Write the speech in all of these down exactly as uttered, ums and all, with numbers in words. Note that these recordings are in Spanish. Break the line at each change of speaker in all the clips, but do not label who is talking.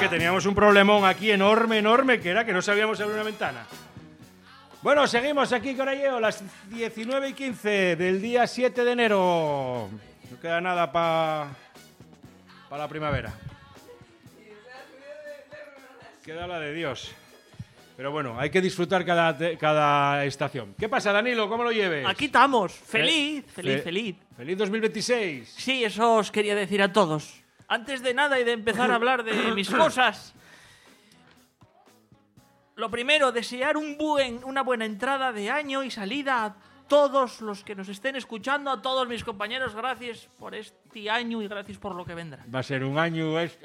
que teníamos un problemón aquí enorme, enorme, que era que no sabíamos abrir una ventana. Bueno, seguimos aquí con Ayeo, las diecinueve y quince del día siete de enero. No queda nada para pa la primavera. Queda la de Dios. Pero bueno, hay que disfrutar cada, cada estación. ¿Qué pasa, Danilo? ¿Cómo lo lleves?
Aquí estamos. Feliz, eh, feliz,
fe,
feliz.
Feliz dos mil veintiséis.
Sí, eso os quería decir a todos. Antes de nada y de empezar a hablar de mis cosas, lo primero, desear un buen, una buena entrada de año y salida a todos los que nos estén escuchando, a todos mis compañeros. Gracias por este año y gracias por lo que vendrá.
Va a ser un año... Es,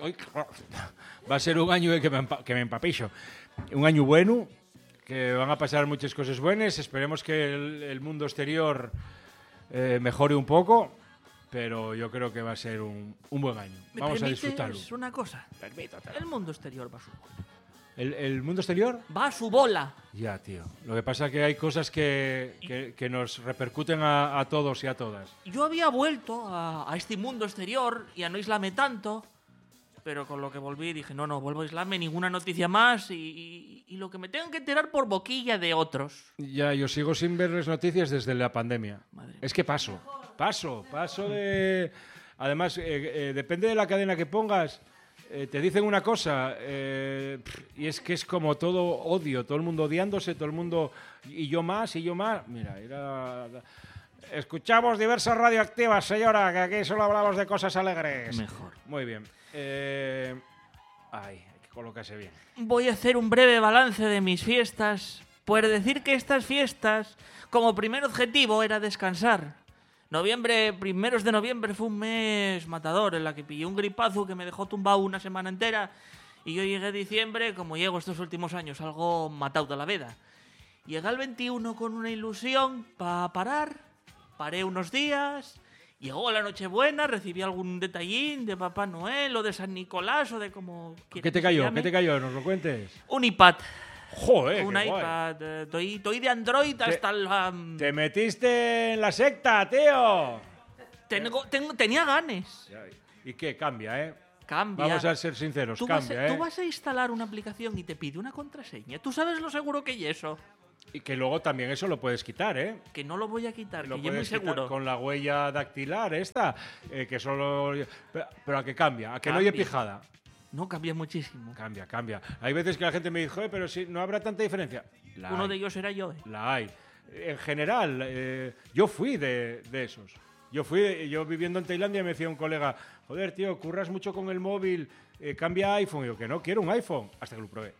va a ser un año que me, que me empapillo. Un año bueno, que van a pasar muchas cosas buenas. Esperemos que el, el mundo exterior eh, mejore un poco, pero yo creo que va a ser un, un buen año.
¿Me
Vamos a disfrutarlo.
Es una cosa.
Permítate.
El mundo exterior va a su bola.
¿El, ¿El mundo exterior?
Va a su bola.
Ya, tío. Lo que pasa es que hay cosas que, que, que nos repercuten a, a todos y a todas.
Yo había vuelto a, a este mundo exterior y a no aislarme tanto, pero con lo que volví dije, no, no, vuelvo a aislarme, ninguna noticia más y, y, y lo que me tengo que enterar por boquilla de otros.
Ya, yo sigo sin ver las noticias desde la pandemia.
Madre
es que paso, paso, paso de... Además, eh, eh, depende de la cadena que pongas, eh, te dicen una cosa eh, y es que es como todo odio, todo el mundo odiándose, todo el mundo... Y yo más, y yo más. Mira, era... Escuchamos diversas radioactivas, señora, que aquí solo hablamos de cosas alegres.
Mejor.
Muy bien. Eh... Ay, hay que colocarse bien.
Voy a hacer un breve balance de mis fiestas. Pues decir que estas fiestas, como primer objetivo, era descansar. Noviembre, primeros de noviembre fue un mes matador en la que pillé un gripazo que me dejó tumbado una semana entera. Y yo llegué a diciembre, como llego estos últimos años, algo matado de la vida. Llegué al veintiuno con una ilusión para parar. Paré unos días. Llegó la Nochebuena, recibí algún detallín de Papá Noel o de San Nicolás o de como...
¿Qué te cayó? ¿Qué te cayó? ¿Nos lo cuentes?
Un iPad.
Joder,
un
qué
iPad. Estoy, estoy de Android hasta la... Um...
Te metiste en la secta, tío.
Tengo, tengo, tenía ganas.
¿Y qué? Cambia, ¿eh?
Cambia.
Vamos a ser sinceros,
tú
cambia,
vas a,
¿eh?
Tú vas a instalar una aplicación y te pide una contraseña. ¿Tú sabes lo seguro que es eso?
Y que luego también eso lo puedes quitar, ¿eh?
Que no lo voy a quitar,
lo
que yo muy seguro.
Con la huella dactilar esta, eh, que solo... Pero, pero a que cambia, a que
Cambia.
no haya pijada.
No, cambia muchísimo.
Cambia, cambia. Hay veces que la gente me dice, pero si no habrá tanta diferencia. La
Uno
hay.
de ellos era yo. ¿eh?
La hay. En general, eh, yo fui de, de esos. Yo fui, yo viviendo en Tailandia me decía un colega, joder, tío, curras mucho con el móvil, eh, cambia a iPhone. Y yo, que no, quiero un iPhone. Hasta que lo probé.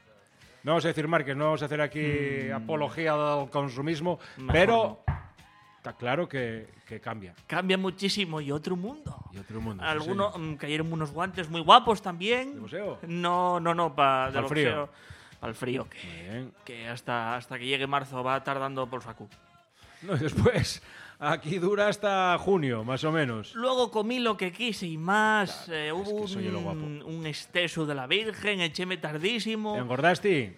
No vamos a decir marcas, no vamos a hacer aquí mm. apología del consumismo, Mejor pero no. Está claro que, que cambia.
Cambia muchísimo y otro mundo.
Y otro mundo.
Algunos
sí, sí.
cayeron unos guantes muy guapos también.
¿De museo?
No, no, no, para
el frío.
Para el frío, que, que hasta, hasta que llegue marzo va tardando por saco.
No, y después, aquí dura hasta junio, más o menos.
Luego comí lo que quise y más.
Claro,
eh, hubo
es que
un, un esteso de la Virgen, echéme tardísimo.
¿Engordaste?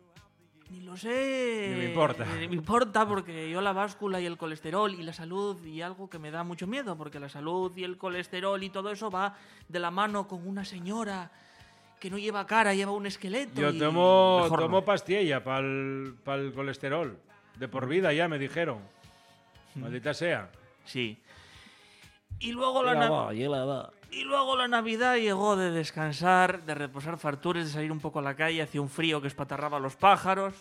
Ni lo sé.
Ni me importa.
Ni me importa porque yo la báscula y el colesterol y la salud y algo que me da mucho miedo, porque la salud y el colesterol y todo eso va de la mano con una señora que no lleva cara, lleva un esqueleto.
Yo
y
tomo,
mejor
tomo
no.
pastilla para el colesterol. De por vida ya me dijeron. Maldita sea.
Sí. Y luego la, la, va, la va. Y luego la Navidad llegó de descansar, de reposar fartures, de salir un poco a la calle, hacía un frío que espatarraba a los pájaros.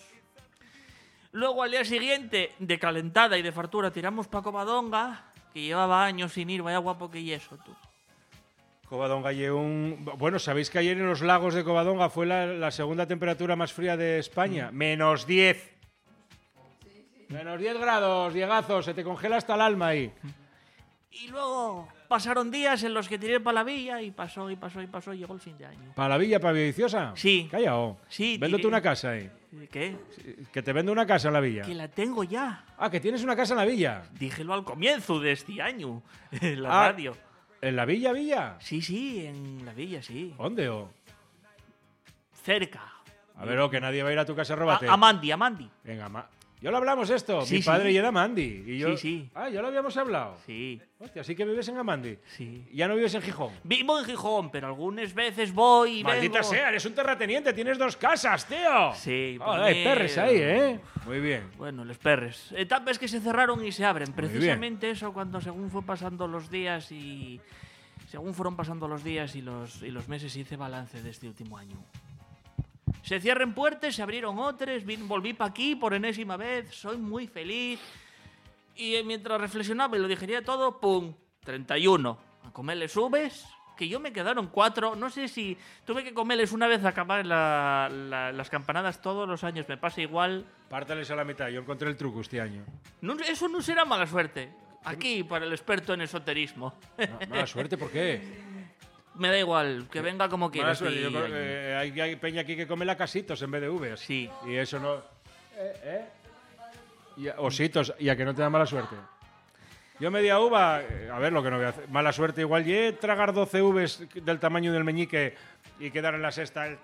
Luego al día siguiente, de calentada y de fartura, tiramos pa' Covadonga, que llevaba años sin ir, vaya guapo que y eso, tú.
Covadonga y un... Bueno, ¿sabéis que ayer en los lagos de Covadonga fue la, la segunda temperatura más fría de España? Mm. Menos diez. Sí, sí. Menos diez grados, Diegazos, se te congela hasta el alma ahí.
Y luego pasaron días en los que tiré para la villa y pasó, y pasó, y pasó, y llegó el fin de año.
¿Para la villa, para Villaviciosa?
Sí.
Callao.
Sí.
Véndote una casa ahí.
¿Qué?
Que te vendo una casa en la villa.
Que la tengo ya.
Ah, que tienes una casa en la villa.
Díjelo al comienzo de este año, en la
ah,
radio.
¿En la villa, villa?
Sí, sí, en la villa, sí.
¿Dónde, o?
Cerca.
A ver, o que nadie va a ir a tu casa a robarte.
A Amandi, Amandi.
Venga, ma Yo lo hablamos esto.
Sí,
Mi padre
sí.
y era Amandi. Y yo...
Sí, sí.
Ah, ya lo habíamos hablado.
Sí,
Hostia, sí que vives en Amandi.
sí.
Ya no vives en Gijón.
Vivo en Gijón, pero algunas veces voy y
Maldita
vengo.
sea, eres un terrateniente, tienes dos casas, tío.
Sí,
Oh,
pues
hay
mira.
perres ahí, ¿eh? Muy bien.
Bueno, los perres. Etapas que se cerraron y se abren.
bien.
Precisamente eso cuando según fue pasando los días y... Según fueron pasando los días y los, y los meses hice balance de este último año. Se cierren puertas, se abrieron otras, vin- volví para aquí por enésima vez, soy muy feliz. Y eh, mientras reflexionaba y lo digería todo, ¡pum! treinta y uno. A comerles uvas, que yo me quedaron cuatro. No sé si tuve que comerles una vez a acabar la- la- las campanadas todos los años. Me pasa igual.
Pártales a la mitad, yo encontré el truco este año.
No- eso no será mala suerte. Aquí, para el experto en esoterismo.
Ma- Mala suerte, ¿por qué?
Me da igual, que venga como quiera.
Mala suerte, yo
este
creo
año.
que hay, hay peña aquí que come lacasitos en vez de uvas.
Sí.
Y eso no... ¿Eh? ¿Eh? Y a- ositos, y a que no te da mala suerte. Yo media uva, eh, a ver lo que no voy a hacer. Mala suerte, igual ye tragar doce uvas del tamaño del meñique y quedar en la sexta. el-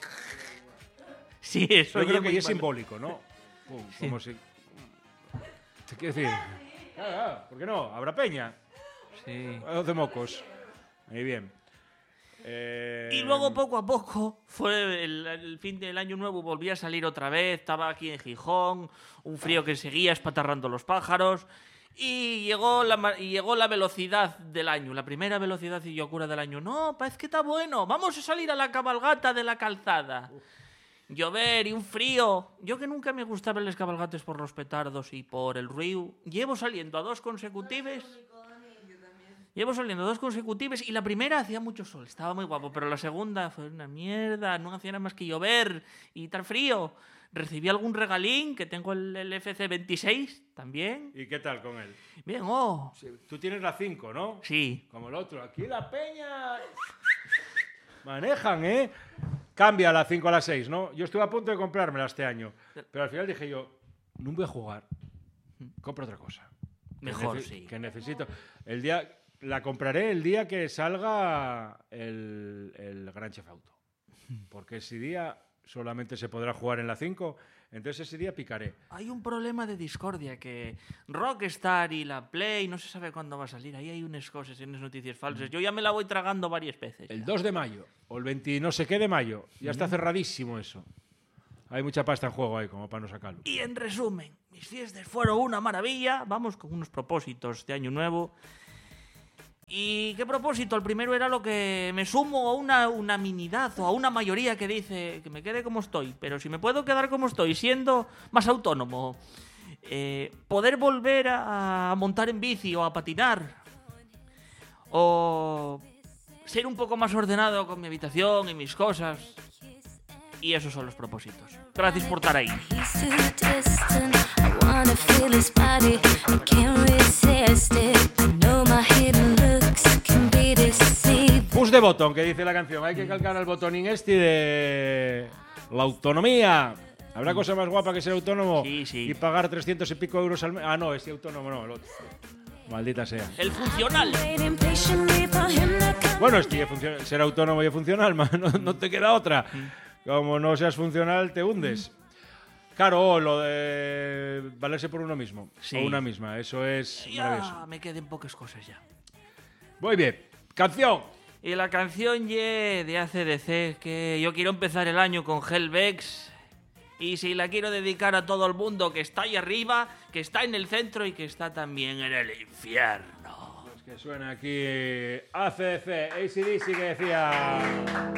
Sí, eso
Yo creo
oye
que
muy
es
mal.
simbólico, ¿no? Pum, Como si... Te quiero decir... Claro, claro, ¿por qué no? Habrá peña.
Sí.
doce mocos. Muy bien. Eh,
Y luego poco a poco, fue el, el fin del año nuevo, volví a salir otra vez, estaba aquí en Gijón, un frío que seguía espatarrando los pájaros, y llegó la, ma- y llegó la velocidad del año, la primera velocidad y locura del año. No, parece que está bueno, vamos a salir a la cabalgata de la calzada. Llover y un frío. Yo que nunca me gustaban las cabalgates por los petardos y por el ruido, llevo saliendo a dos consecutivas. Llevo saliendo dos consecutivas y la primera hacía mucho sol, estaba muy guapo, pero la segunda fue una mierda, no hacía nada más que llover y tal frío. Recibí algún regalín, que tengo el, el F C veintiséis también.
¿Y qué tal con él?
Bien, oh.
Sí, tú tienes la cinco, ¿no?
Sí.
Como el otro. Aquí la peña... Manejan, ¿eh? Cambia la cinco a la seis, ¿no? Yo estuve a punto de comprármela este año. Pero al final dije yo, no voy a jugar. Compro otra cosa. Que
Mejor,
nece-
sí.
Que necesito... El día... La compraré el día que salga el, el Gran Theft Auto. Porque ese día solamente se podrá jugar en la cinco. Entonces ese día picaré.
Hay un problema de discordia que Rockstar y la Play no se sabe cuándo va a salir. Ahí hay unas cosas y unas noticias falsas. Yo ya me la voy tragando varias veces.
El
ya.
dos de mayo o el veinte no sé qué de mayo. Ya está cerradísimo eso. Hay mucha pasta en juego ahí como para no sacarlo.
Y en resumen, mis fiestas fueron una maravilla. Vamos con unos propósitos de año nuevo. ¿Y qué propósito? El primero era lo que me sumo a una unanimidad o a una mayoría que dice que me quede como estoy. Pero si me puedo quedar como estoy, siendo más autónomo, eh, poder volver a, a montar en bici o a patinar, o ser un poco más ordenado con mi habitación y mis cosas. Y esos son los propósitos. Gracias por estar ahí.
He's too distant. I wanna feel his body. I can't resist it. You know my hidden looks can be deceived.
Push de botón, que dice la canción. Hay que calcar al botonín este de la autonomía. ¿Habrá cosa más guapa que ser autónomo
Sí, sí.
y pagar trescientos y pico euros al mes? Ah, no, este autónomo no, el otro. Maldita sea.
El funcional.
Waiting patiently for him to come.
Bueno, este ya funciona- ser autónomo y funcional, man, no, no te queda otra. Como no seas funcional, te hundes. Claro, lo de valerse por uno mismo.
Sí.
O una misma, eso es maravilloso.
Ya me queden pocas cosas ya.
Muy bien. Canción.
Y la canción ye de A C D C, que yo quiero empezar el año con Hellvex. Y si la quiero dedicar a todo el mundo que está ahí arriba, que está en el centro y que está también en el infierno.
Pues que suena aquí A C D C, A C D C que decía...